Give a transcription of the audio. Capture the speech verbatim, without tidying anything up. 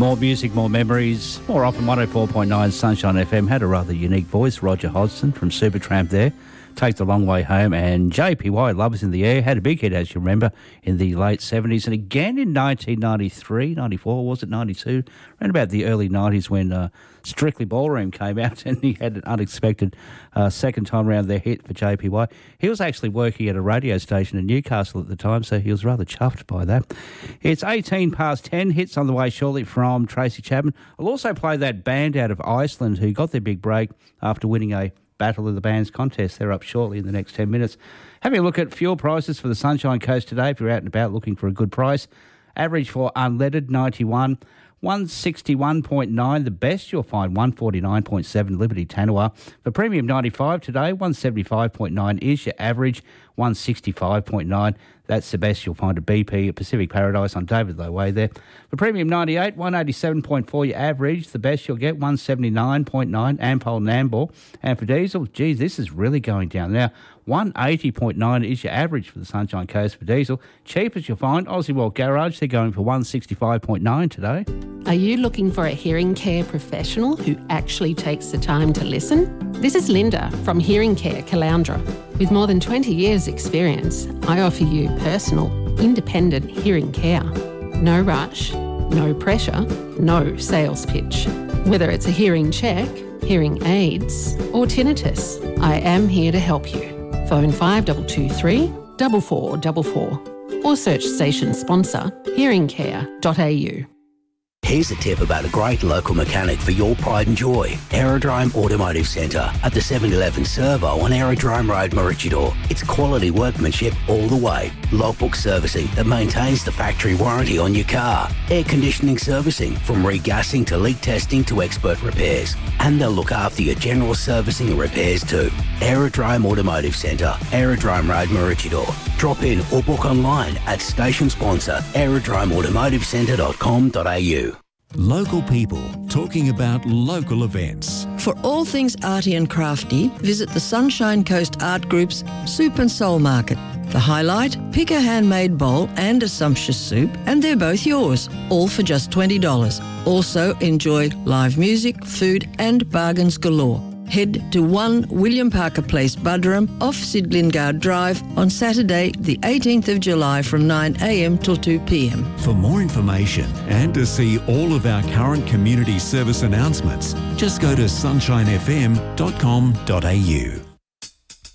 More music, more memories. More often, one oh four point nine Sunshine F M had a rather unique voice. Roger Hodgson from Supertramp there. Take the Long Way Home. And J P Y, Love Is in the Air, had a big hit, as you remember, in the late seventies. And again in nineteen ninety-three, ninety-four, was it ninety-two? Around about the early nineties when uh, Strictly Ballroom came out and he had an unexpected uh, second time around their hit for J P Y. He was actually working at a radio station in Newcastle at the time, so he was rather chuffed by that. It's eighteen past ten, hits on the way shortly from Tracy Chapman. I'll also play that band out of Iceland who got their big break after winning a Battle of the Bands contest. They're up shortly in the next ten minutes. Having a look at fuel prices for the Sunshine Coast today, if you're out and about looking for a good price. Average for unleaded, ninety-one. one sixty-one point nine, the best you'll find one forty-nine point seven Liberty Tanua. For premium ninety-five today, one seventy-five point nine is your average, one sixty-five point nine. That's the best you'll find at B P at Pacific Paradise on David Low Way there. For premium ninety-eight, one eighty-seven point four your average, the best you'll get, one seventy-nine point nine Ampol Nambour. And for diesel, geez, this is really going down now. one eighty point nine is your average for the Sunshine Coast for diesel. Cheapest you'll find, Aussie World Garage, they're going for one sixty-five point nine today. Are you looking for a hearing care professional who actually takes the time to listen? This is Linda from Hearing Care Caloundra. With more than twenty years experience, I offer you personal, independent hearing care. No rush, no pressure, no sales pitch. Whether it's a hearing check, hearing aids or tinnitus, I am here to help you. Phone five two two three, four four four four or search station sponsor hearing care dot a u. Here's a tip about a great local mechanic for your pride and joy. Aerodrome Automotive Centre at the seven eleven Servo on Aerodrome Road, Maroochydore. It's quality workmanship all the way. Logbook servicing that maintains the factory warranty on your car. Air conditioning servicing from regassing to leak testing to expert repairs. And they'll look after your general servicing and repairs too. Aerodrome Automotive Centre, Aerodrome Road, Maroochydore. Drop in or book online at station sponsor aerodrome automotive centre dot com dot a u. Local people talking about local events. For all things arty and crafty, visit the Sunshine Coast Art Group's Soup and Soul Market. The highlight, pick a handmade bowl and a sumptuous soup, and they're both yours, all for just twenty dollars. Also, enjoy live music, food and bargains galore. Head to one William Parker Place, Buderim, off Sid Lingard Drive on Saturday, the eighteenth of July from nine a m till two p m. For more information and to see all of our current community service announcements, just go to sunshine f m dot com dot a u.